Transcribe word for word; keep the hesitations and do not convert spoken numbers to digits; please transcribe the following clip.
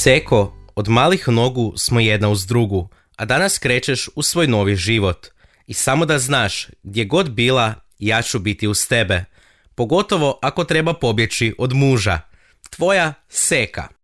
Seko, od malih nogu smo jedna uz drugu, a danas krećeš u svoj novi život. I samo da znaš, gdje god bila, ja ću biti uz tebe. Pogotovo ako treba pobjeći od muža. Tvoja Seka.